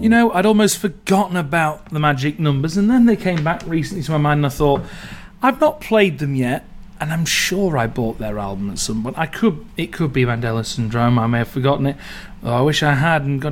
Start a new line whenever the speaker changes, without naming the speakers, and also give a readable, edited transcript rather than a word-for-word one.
You know, I'd almost forgotten about the Magic Numbers, and then they came back recently to my mind, and I thought, I've not played them yet, and I'm sure I bought their album at some point. It could be Mandela Syndrome. I may have forgotten it. Oh, I wish I had and got